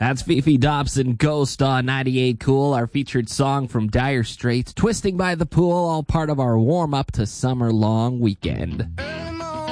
That's Fifi Dobson, Ghost on 98 Cool, our featured song from Dire Straits, Twisting by the Pool, all part of our warm-up to summer long weekend.